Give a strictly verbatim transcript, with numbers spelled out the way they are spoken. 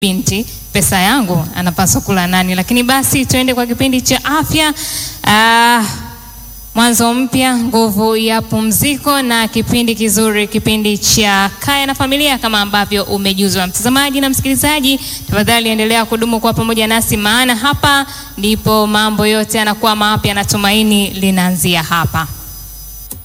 binti, pesa yangu anapaswa kula nani? Lakini basi tuende kwa kipindi cha afya. Uh, mwanzo mpya, nguvu ya pumziko, na kipindi kizuri, kipindi cha Kaya na Familia, kama ambavyo umejuzwa. Mtazamaji na msikilizaji, tafadhali endelea kudumu kwa pamoja nasi, maana hapa ndipo mambo yote yanakuwa mapya na tumaini linaanzia hapa.